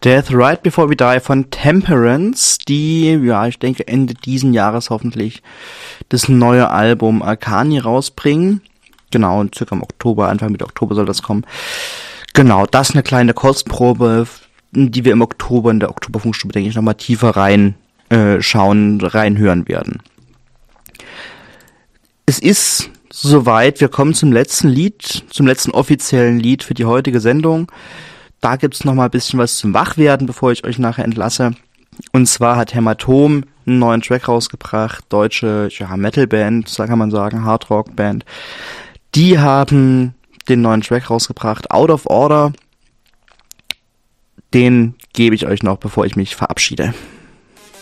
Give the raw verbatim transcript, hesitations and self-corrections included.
Death Right Before We Die von Temperance, die, ja, ich denke Ende diesen Jahres hoffentlich das neue Album Arcani rausbringen. Genau, circa im Oktober, Anfang Mitte Oktober soll das kommen. Genau, das ist eine kleine Kostprobe, die wir im Oktober in der Oktoberfunkstube, denke ich, nochmal tiefer rein äh, schauen, reinhören werden. Es ist soweit, wir kommen zum letzten Lied, zum letzten offiziellen Lied für die heutige Sendung. Da gibt's noch mal ein bisschen was zum Wachwerden, bevor ich euch nachher entlasse. Und zwar hat Hämatom einen neuen Track rausgebracht, deutsche ja, Metalband, so kann man sagen, Hardrock-Band. Die haben den neuen Track rausgebracht, Out of Order. Den gebe ich euch noch, bevor ich mich verabschiede.